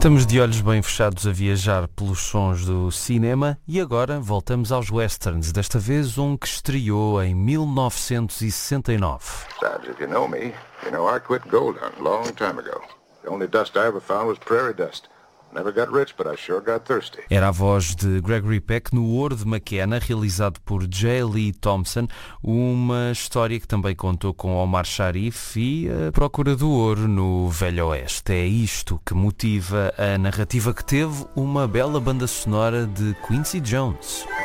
Estamos de olhos bem fechados a viajar pelos sons do cinema e agora voltamos aos westerns, desta vez um que estreou em 1969. Besides, if you know me, you know I quit gold hunting a long time ago. The only dust I ever found was prairie dust. Never got rich, but I sure got thirsty. Era a voz de Gregory Peck no Ouro de McKenna, realizado por J. Lee Thompson, uma história que também contou com Omar Sharif e a procura do ouro no Velho Oeste. É isto que motiva a narrativa que teve uma bela banda sonora de Quincy Jones.